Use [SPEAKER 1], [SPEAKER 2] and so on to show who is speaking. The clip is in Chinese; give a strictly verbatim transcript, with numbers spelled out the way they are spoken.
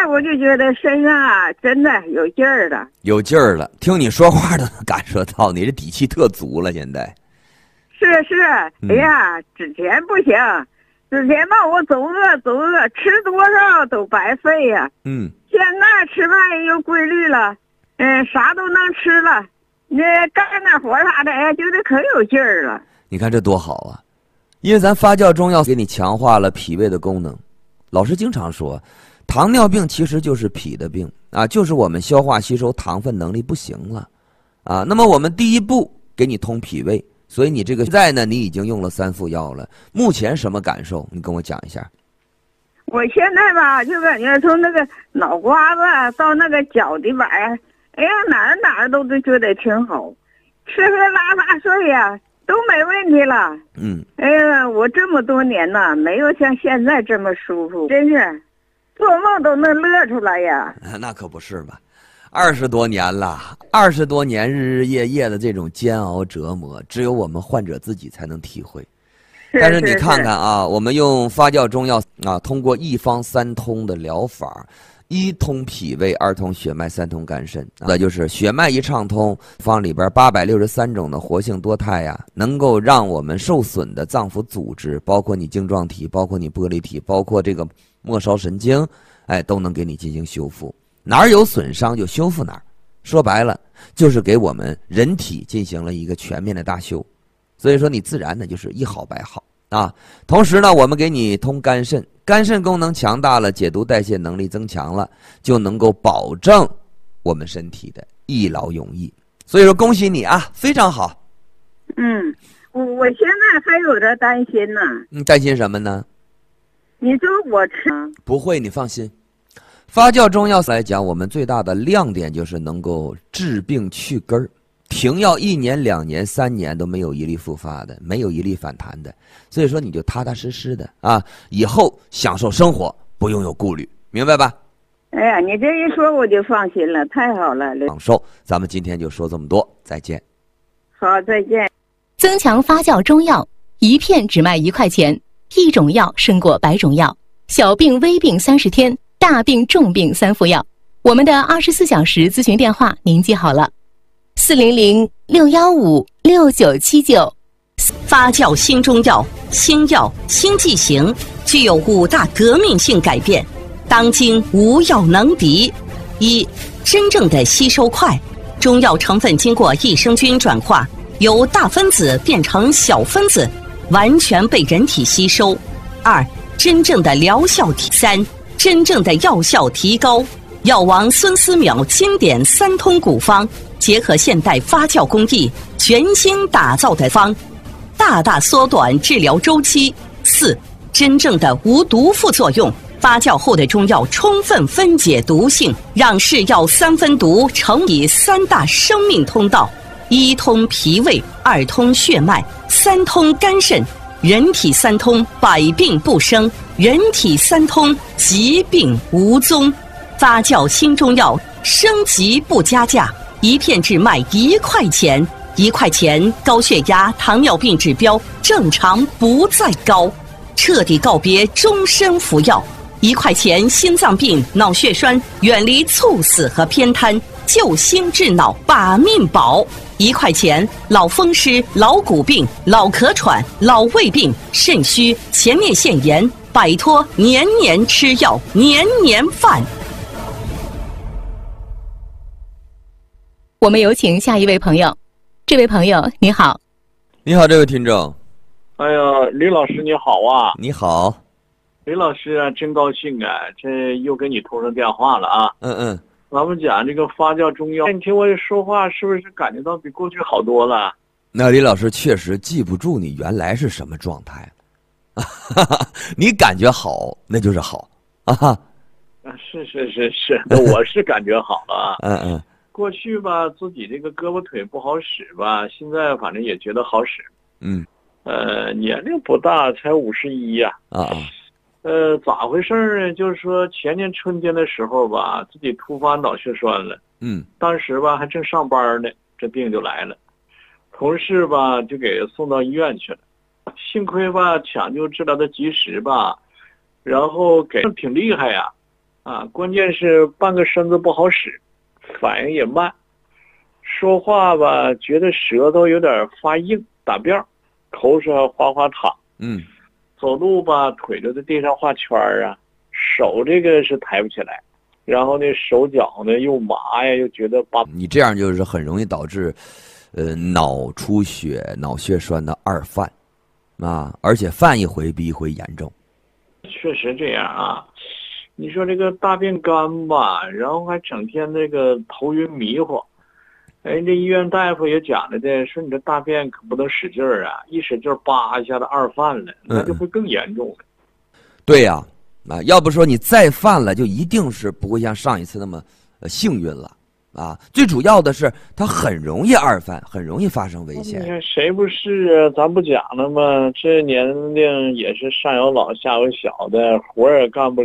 [SPEAKER 1] 我就觉得身上啊真的有劲儿了，
[SPEAKER 2] 有劲儿了。听你说话都能感受到你这底气特足了。现在
[SPEAKER 1] 是是，哎呀，嗯、之前不行，之前吧我走饿走饿，吃多少都白费呀、啊。
[SPEAKER 2] 嗯，
[SPEAKER 1] 现在吃饭有规律了，嗯，啥都能吃了，你干点活啥的，哎，觉得可有劲儿了。
[SPEAKER 2] 你看这多好啊！因为咱发酵中药给你强化了脾胃的功能。老师经常说，糖尿病其实就是脾的病啊，就是我们消化吸收糖分能力不行了啊。那么我们第一步给你通脾胃，所以你这个现在呢，你已经用了三副药了。目前什么感受？你跟我讲一下。
[SPEAKER 1] 我现在吧，就感觉从那个脑瓜子到那个脚底板，哎呀，哪儿哪儿都都觉得挺好，吃喝拉撒睡呀、啊、都没问题了。
[SPEAKER 2] 嗯，
[SPEAKER 1] 哎呀，我这么多年呐，没有像现在这么舒服，真是做梦都能乐出来呀。
[SPEAKER 2] 那可不是吧？二十多年了，二十多年日日夜夜的这种煎熬折磨，只有我们患者自己才能体会。但是你看看啊，我们用发酵中药啊，通过一方三通的疗法，一通脾胃，二通血脉，三通肝肾，那就是血脉一畅通，方里边八百六十三种的活性多肽呀、啊，能够让我们受损的脏腑组织，包括你晶状体，包括你玻璃体，包括这个末梢神经，哎，都能给你进行修复。哪儿有损伤就修复哪儿，说白了就是给我们人体进行了一个全面的大修。所以说你自然呢就是一好百好啊。同时呢，我们给你通肝肾，肝肾功能强大了，解毒代谢能力增强了，就能够保证我们身体的一劳永逸。所以说恭喜你啊，非常好。
[SPEAKER 1] 嗯，我我现在还有点担心呢。
[SPEAKER 2] 你担心什么呢？
[SPEAKER 1] 你说我吃
[SPEAKER 2] 不会，你放心。发酵中药来讲，我们最大的亮点就是能够治病去根儿。停药一年、两年、三年都没有一例复发的，没有一例反弹的，所以说你就踏踏实实的啊，以后享受生活，不用有顾虑，明白吧？
[SPEAKER 1] 哎呀，你这一说我就放心了，太好了。
[SPEAKER 2] 享受，咱们今天就说这么多，再见。
[SPEAKER 1] 好，再见。
[SPEAKER 3] 增强发酵中药，一片只卖一块钱，一种药胜过百种药。小病微病三十天，大病重病三副药。我们的二十四小时咨询电话您记好了。四零零六幺五六九七九，
[SPEAKER 4] 发酵新中药，新药新剂型，具有五大革命性改变，当今无药能敌。一、真正的吸收快，中药成分经过益生菌转化，由大分子变成小分子，完全被人体吸收。二、真正的疗效提。三、真正的药效提高。药王孙思邈经典三通古方，结合现代发酵工艺，全新打造的方，大大缩短治疗周期。四、真正的无毒副作用，发酵后的中药充分分解毒性，让是药三分毒乘以三大生命通道：一通脾胃，二通血脉，三通肝肾。人体三通，百病不生；人体三通，疾病无踪。发酵新中药，升级不加价，一片只卖一块钱，一块钱高血压、糖尿病指标正常不再高，彻底告别终身服药。一块钱心脏病、脑血栓远离猝死和偏瘫，救心治脑把命保。一块钱老风湿、老骨病、老咳喘、老胃病、肾虚、前列腺炎，摆脱年年吃药、年年犯。
[SPEAKER 3] 我们有请下一位朋友。这位朋友你好。
[SPEAKER 2] 你好，这位听众。
[SPEAKER 5] 哎呀，李老师你好啊。
[SPEAKER 2] 你好。
[SPEAKER 5] 李老师啊，真高兴啊，这又跟你通上电话了啊。
[SPEAKER 2] 嗯嗯。
[SPEAKER 5] 咱们讲这个发酵中药，你听我说话是不是感觉到比过去好多了？
[SPEAKER 2] 那李老师确实记不住你原来是什么状态了。你感觉好那就是好啊。
[SPEAKER 5] 啊，是是是是，我是感觉好了啊。
[SPEAKER 2] 嗯嗯。
[SPEAKER 5] 过去吧，自己这个胳膊腿不好使吧，现在反正也觉得好使。
[SPEAKER 2] 嗯。
[SPEAKER 5] 呃，年龄不大，才五十一呀。
[SPEAKER 2] 啊啊。
[SPEAKER 5] 呃，咋回事呢？就是说前年春天的时候吧，自己突发脑血栓了。
[SPEAKER 2] 嗯。当
[SPEAKER 5] 时吧还正上班呢，这病就来了。同事吧就给送到医院去了，幸亏吧抢救治疗的及时吧，然后给挺厉害呀。 啊，关键是半个身子不好使，反应也慢，说话吧觉得舌头有点发硬打辫，口水还哗哗淌。
[SPEAKER 2] 嗯，
[SPEAKER 5] 走路吧腿就在地上画圈啊，手这个是抬不起来，然后呢手脚呢又麻呀，又觉得把
[SPEAKER 2] 你这样就是很容易导致呃脑出血、脑血栓的二犯啊，而且犯一回比一回严重。
[SPEAKER 5] 确实这样啊。你说这个大便干吧，然后还整天那个头晕迷糊。哎，这医院大夫也讲了的，说你这大便可不能使劲儿啊，一使劲儿叭一下子二犯了，那就会更严重了。
[SPEAKER 2] 对呀、啊，啊，要不说你再犯了，就一定是不会像上一次那么呃幸运了啊。最主要的是，它很容易二犯，很容易发生危险。
[SPEAKER 5] 你看谁不是啊？咱不讲了吗？这年龄也是上有老下有小的，活儿也干不了。